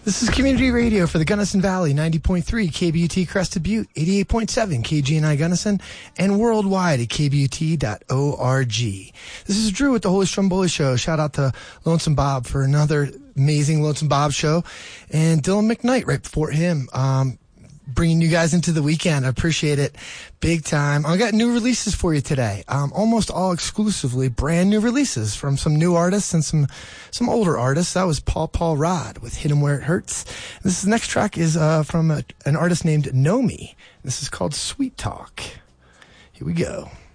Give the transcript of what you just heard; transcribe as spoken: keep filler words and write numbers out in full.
This is Community Radio for the Gunnison Valley, ninety point three K B U T Crested Butte, eighty-eight point seven K G N I Gunnison, and worldwide at K B U T dot org. This is Drew with the Holy Stromboli Show. Shout out to Lonesome Bob for another amazing Lonesome Bob show, and Dylan McKnight right before him. Um, bringing you guys into the weekend. I appreciate it big time. I got new releases for you today. Um, almost all exclusively brand new releases from some new artists and some, some older artists. That was Paul Paul Rod with Hit 'Em Where It Hurts. This next track is, uh, from a, an artist named Nomi. This is called Sweet Talk. Here we go.